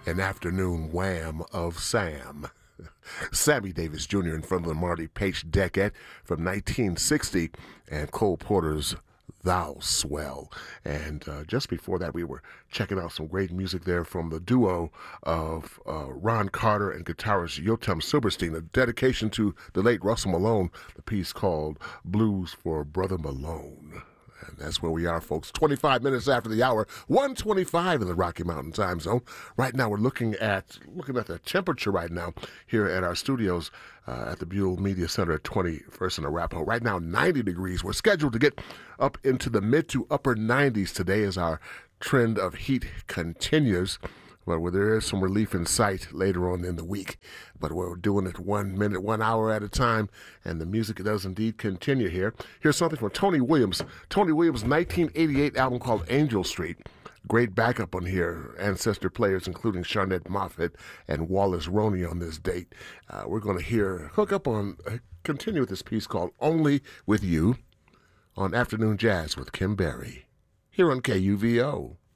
an afternoon wham of Sam. Sammy Davis Jr. in front of the Marty Page decade from 1960 and Cole Porter's Thou Swell. And just before that, we were checking out some great music there from the duo of Ron Carter and guitarist Yotam Silverstein, a dedication to the late Russell Malone, the piece called Blues for Brother Malone. And that's where we are, folks. 25 minutes after the hour, 1:25 in the Rocky Mountain time zone. Right now, we're looking at the temperature right now here at our studios at the Buell Media Center at 21st and Arapahoe. Right now, 90 degrees. We're scheduled to get up into the mid to upper 90s today as our trend of heat continues. But there is some relief in sight later on in the week. But we're doing it 1 minute, 1 hour at a time, and the music does indeed continue here. Here's something from Tony Williams. Tony Williams' 1988 album called Angel Street. Great backup on here. Ancestor players including Sharnette Moffett and Wallace Roney on this date. We're going to continue with this piece called Only With You on Afternoon Jazz with Kim Berry here on KUVO.